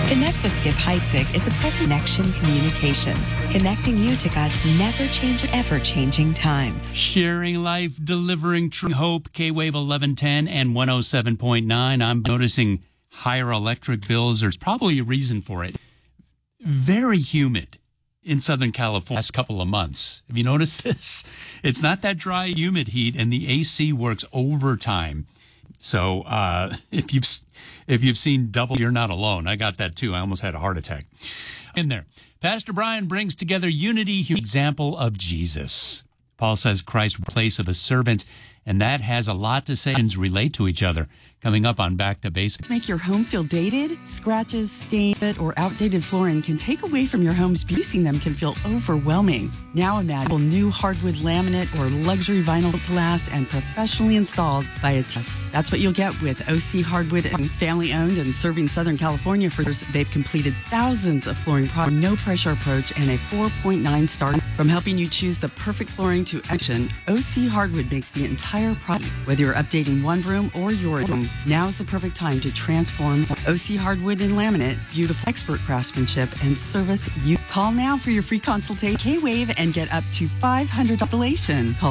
Connect with Skip Heitzig is a Connection Communications, connecting you to God's never-changing, ever-changing times. Sharing life, delivering true hope, K-Wave 1110 and 107.9. I'm noticing higher electric bills. There's probably a reason for it. Very humid in Southern California last couple of months. Have you noticed this? It's not that dry, humid heat, and the AC works overtime. So if you've seen double, you're not alone. I got that too. I almost had a heart attack. In there, Pastor Brian brings together unity, example of Jesus. Paul says Christ place of a servant, and that has a lot to say and relate to each other. Coming up on Back to Basics. To make your home feel dated, scratches, stains, or outdated flooring can take away from your home's beauty. Leasing them can feel overwhelming. Now imagine new hardwood laminate or luxury vinyl to last and professionally installed by a test. That's what you'll get with OC Hardwood, family owned and serving Southern California for years. They've completed thousands of flooring products, no pressure approach, and a 4.9 star. From helping you choose the perfect flooring to action, OC Hardwood makes the entire product. Whether you're updating one room or your room, now's the perfect time to transform. OC Hardwood and Laminate, beautiful expert craftsmanship and service. You call now for your free consultation, K-Wave, and get up to $500 installation. Call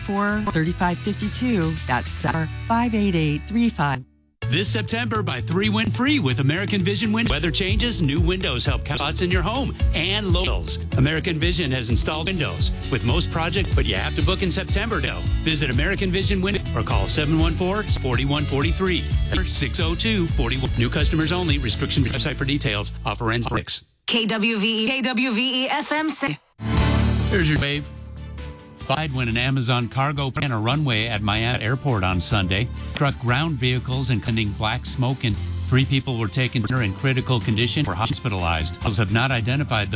714-3552. That's 58835. This September, buy 3 win free with American Vision Windows. Weather changes, new windows help cut spots in your home and low bills. American Vision has installed windows with most projects, but you have to book in September now. Visit American Vision Windows or call 714-4143 or 602-41. New customers only. Restrictions. Website for details. Offer ends 6. KWVE FM. Here's your wave. When an Amazon cargo ran a runway at Miami Airport on Sunday, struck ground vehicles and condemning black smoke, and 3 people were taken in critical condition or hospitalized. Those have not identified